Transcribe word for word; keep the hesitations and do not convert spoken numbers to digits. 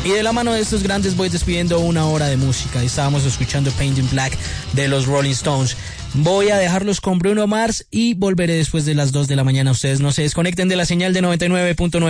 Y de la mano de estos grandes voy despidiendo una hora de música. Estábamos escuchando Painting Black de los Rolling Stones. Voy a dejarlos con Bruno Mars y volveré después de las dos de la mañana. Ustedes no se desconecten de la señal de noventa y nueve punto nueve.